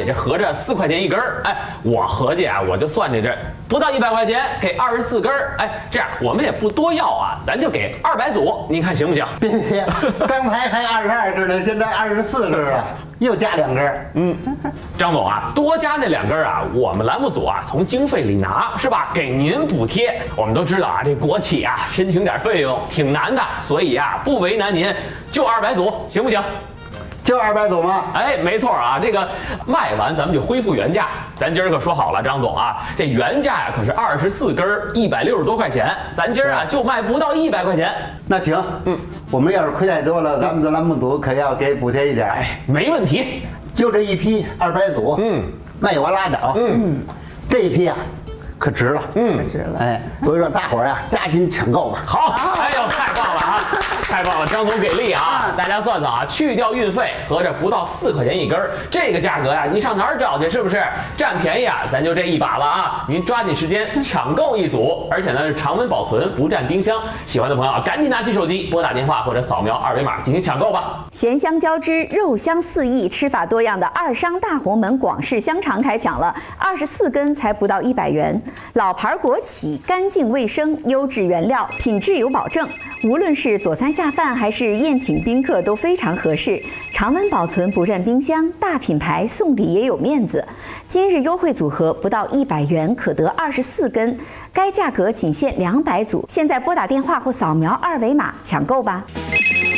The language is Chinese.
也这合着4块钱一根儿。哎，我合计啊，我就算这不到100块钱给24根儿。哎，这样我们也不多要啊，咱就给200组，您看行不行？ 别，刚才还22根呢，现在24根了，又加2根。 张总啊，多加那2根啊，我们栏目组啊从经费里拿，是吧？给您补贴。我们都知道啊，这国企啊申请点费用挺难的，所以啊不为难您，就200组，行不行？ 就200组吗？ 哎，没错啊，这个卖完咱们就恢复原价。咱今儿可说好了，张总啊，这原价呀可是24根160多块钱，咱今儿啊就卖不到100块钱。 那行，我们要是亏太多了，咱们的栏目组可要给补贴一点。 哎，没问题。 就这一批200组，卖完拉倒。这一批啊，可值了。 可值了。 哎，所以说大伙儿呀，加紧抢购吧。 好，哎呦，太棒了啊！太棒了，张总给力啊！大家算算啊，去掉运费，合着不到4块钱一根儿，这个价格呀，你上哪儿找去？是不是占便宜啊？咱就这一把了啊！您抓紧时间抢购一组，而且呢是常温保存，不占冰箱。喜欢的朋友啊，赶紧拿起手机拨打电话或者扫描2维码进行抢购吧。 咸香交织，肉香四溢，吃法多样的二商大红门广式香肠开抢了，24根才不到100元。老牌国企，干净卫生，优质原料，品质有保证。无论是佐餐下饭还是宴请宾客都非常合适，常温保存不占冰箱，大品牌送礼也有面子。今日优惠组合不到100元可得24根，该价格仅限200组。现在拨打电话或扫描2维码抢购吧。